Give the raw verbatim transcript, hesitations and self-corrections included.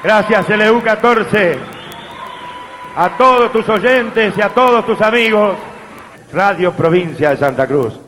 Gracias, L U catorce. A todos tus oyentes y a todos tus amigos. Radio Provincia de Santa Cruz.